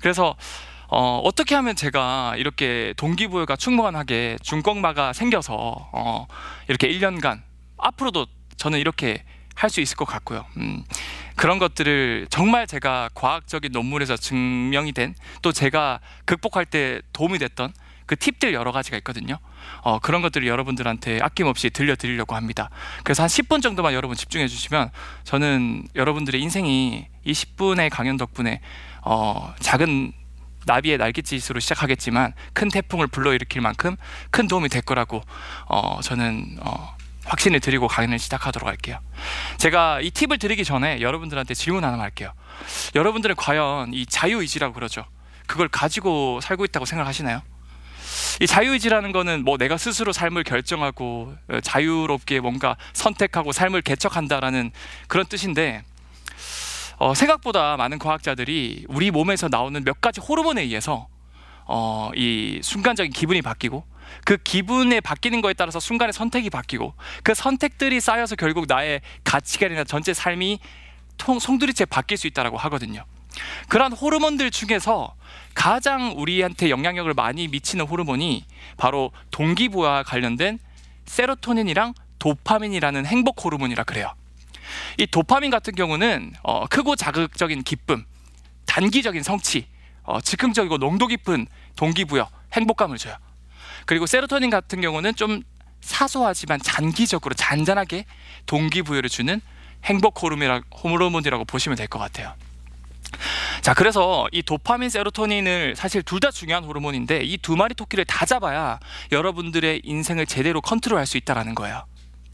그래서 어떻게 하면 제가 이렇게 동기부여가 충만하게 중꺾마가 생겨서 이렇게 1년간 앞으로도 저는 이렇게 할 수 있을 것 같고요. 그런 것들을 정말 제가 과학적인 논문에서 증명이 된, 또 제가 극복할 때 도움이 됐던 그 팁들 여러 가지가 있거든요. 그런 것들을 여러분들한테 아낌없이 들려드리려고 합니다. 그래서 한 10분 정도만 여러분 집중해 주시면 저는 여러분들의 인생이 이 10분의 강연 덕분에 작은 나비의 날갯짓으로 시작하겠지만 큰 태풍을 불러일으킬 만큼 큰 도움이 될 거라고 저는 확신을 드리고 강연을 시작하도록 할게요. 제가 이 팁을 드리기 전에 여러분들한테 질문 하나 할게요. 여러분들은 과연 이 자유의지라고 그러죠, 그걸 가지고 살고 있다고 생각하시나요? 이 자유의지라는 거는 뭐 내가 스스로 삶을 결정하고 자유롭게 뭔가 선택하고 삶을 개척한다라는 그런 뜻인데, 생각보다 많은 과학자들이 우리 몸에서 나오는 몇 가지 호르몬에 의해서 이 순간적인 기분이 바뀌고, 그 기분에 바뀌는 거에 따라서 순간의 선택이 바뀌고, 그 선택들이 쌓여서 결국 나의 가치관이나 전체 삶이 송두리째 바뀔 수 있다고 하거든요. 그러한 호르몬들 중에서 가장 우리한테 영향력을 많이 미치는 호르몬이 바로 동기부여와 관련된 세로토닌이랑 도파민이라는 행복 호르몬이라 그래요. 이 도파민 같은 경우는 크고 자극적인 기쁨, 단기적인 성취, 즉흥적이고 농도 깊은 동기부여, 행복감을 줘요. 그리고 세로토닌 같은 경우는 좀 사소하지만 장기적으로 잔잔하게 동기부여를 주는 행복 호르몬이라고 보시면 될 것 같아요. 자, 그래서 이 도파민, 세로토닌을 사실 둘 다 중요한 호르몬인데 이 두 마리 토끼를 다 잡아야 여러분들의 인생을 제대로 컨트롤할 수 있다는 거예요.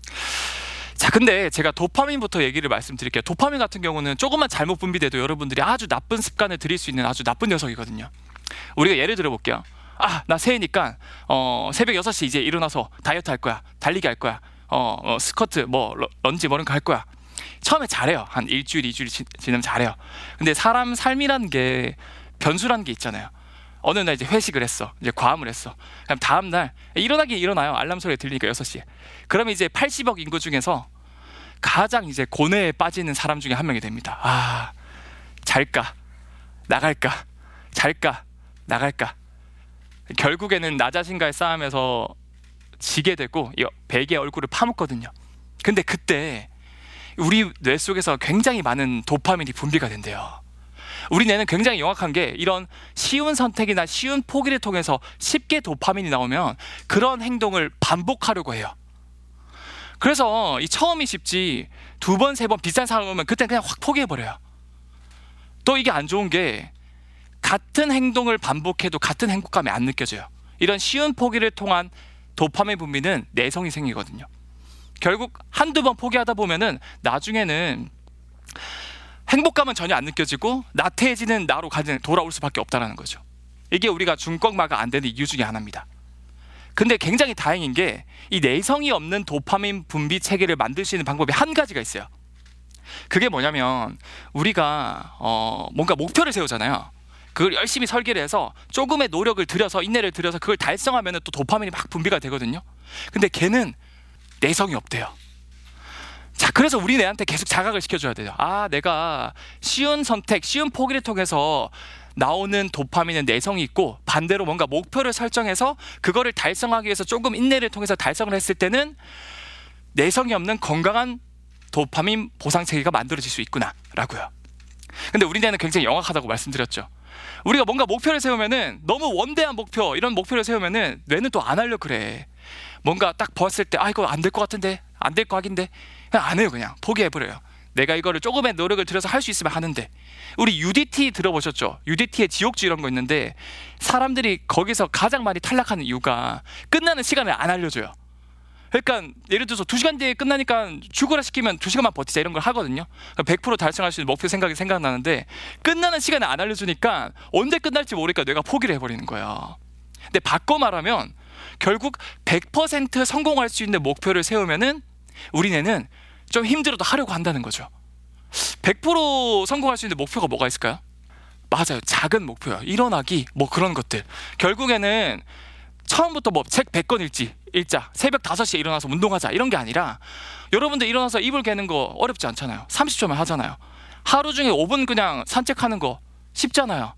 자, 근데 제가 도파민부터 얘기를 말씀드릴게요. 도파민 같은 경우는 조금만 잘못 분비돼도 여러분들이 아주 나쁜 습관을 들일 수 있는 아주 나쁜 녀석이거든요. 우리가 예를 들어 볼게요. 나 새해니까 새벽 6시 이제 일어나서 다이어트 할 거야, 달리기 할 거야, 스쿼트 뭐 런지 뭐 이런 거 할 거야. 처음에 잘해요. 한 일주일, 2주일 지나면 잘해요. 근데 사람 삶이라는 게 변수라는 게 있잖아요. 어느 날 이제 회식을 했어, 이제 과음을 했어. 그럼 다음 날 일어나긴 일어나요. 알람 소리가 들리니까 6시에. 그러면 이제 80억 인구 중에서 가장 이제 고뇌에 빠지는 사람 중에 한 명이 됩니다. 잘까 나갈까, 잘까 나갈까. 결국에는 나 자신과의 싸움에서 지게 되고 베개의 얼굴을 파묻거든요. 근데 그때 우리 뇌 속에서 굉장히 많은 도파민이 분비가 된대요. 우리 뇌는 굉장히 영악한 게, 이런 쉬운 선택이나 쉬운 포기를 통해서 쉽게 도파민이 나오면 그런 행동을 반복하려고 해요. 그래서 이 처음이 쉽지 두 번, 세 번 비싼 상황 오면 그때 그냥 확 포기해버려요. 또 이게 안 좋은 게, 같은 행동을 반복해도 같은 행복감이 안 느껴져요. 이런 쉬운 포기를 통한 도파민 분비는 내성이 생기거든요. 결국 한두 번 포기하다 보면은 나중에는 행복감은 전혀 안 느껴지고 나태해지는 나로 돌아올 수밖에 없다는 거죠. 이게 우리가 중꺾마가 안 되는 이유 중에 하나입니다. 근데 굉장히 다행인 게, 이 내성이 없는 도파민 분비 체계를 만들 수 있는 방법이 한 가지가 있어요. 그게 뭐냐면, 우리가 뭔가 목표를 세우잖아요. 그걸 열심히 설계를 해서 조금의 노력을 들여서, 인내를 들여서 그걸 달성하면 또 도파민이 막 분비가 되거든요. 근데 걔는 내성이 없대요. 자, 그래서 우리 뇌한테 계속 자각을 시켜줘야 돼요. 내가 쉬운 선택, 쉬운 포기를 통해서 나오는 도파민은 내성이 있고, 반대로 뭔가 목표를 설정해서 그거를 달성하기 위해서 조금 인내를 통해서 달성을 했을 때는 내성이 없는 건강한 도파민 보상 체계가 만들어질 수 있구나 라고요. 근데 우리 뇌는 굉장히 영악하다고 말씀드렸죠. 우리가 뭔가 목표를 세우면은, 너무 원대한 목표, 이런 목표를 세우면은 뇌는 또 안 하려고 그래. 뭔가 딱 보았을 때 이거 안 될 것 같은데, 안 될 것 같긴데, 그냥 안 해요. 그냥 포기해버려요. 내가 이거를 조금의 노력을 들여서 할 수 있으면 하는데. 우리 UDT 들어보셨죠? UDT의 지옥주 이런 거 있는데, 사람들이 거기서 가장 많이 탈락하는 이유가 끝나는 시간을 안 알려줘요. 그러니까 예를 들어서 2시간 뒤에 끝나니까 죽으라 시키면 2시간만 버티자 이런 걸 하거든요. 100% 달성할 수 있는 목표 생각나는데, 끝나는 시간을 안 알려주니까 언제 끝날지 모르니까 뇌가 포기를 해버리는 거예요. 근데 바꿔 말하면 결국 100% 성공할 수 있는 목표를 세우면은 우리 뇌는 좀 힘들어도 하려고 한다는 거죠. 100% 성공할 수 있는 목표가 뭐가 있을까요? 맞아요, 작은 목표요. 일어나기, 뭐 그런 것들. 결국에는 처음부터 뭐 책 100권 읽자, 새벽 5시에 일어나서 운동하자 이런 게 아니라, 여러분들 일어나서 이불 개는 거 어렵지 않잖아요. 30초만 하잖아요. 하루 중에 5분 그냥 산책하는 거 쉽잖아요.